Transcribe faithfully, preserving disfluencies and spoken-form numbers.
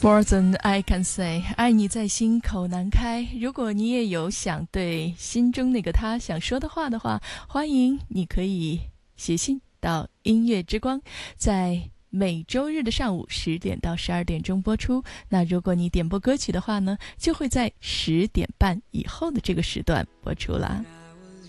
More than I can say， 爱你在心口难开。如果你也有想对心中那个他想说的话的话，欢迎你可以写信到音乐之光，在每周日的上午十点到十二点钟播出。那如果你点播歌曲的话呢，就会在十点半以后的这个时段播出啦。